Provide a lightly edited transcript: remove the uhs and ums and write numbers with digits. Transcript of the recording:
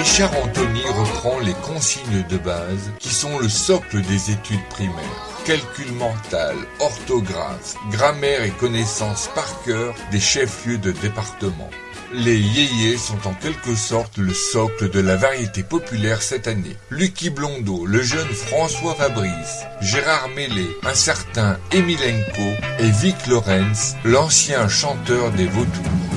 Richard Anthony reprend les consignes de base qui sont le socle des études primaires. Calcul mental, orthographe, grammaire et connaissances par cœur des chefs-lieux de département. Les yéyés sont en quelque sorte le socle de la variété populaire cette année. Lucky Blondeau, le jeune François Fabrice, Gérard Mellet, un certain Emilenko et Vic Lorenz, l'ancien chanteur des Vautours.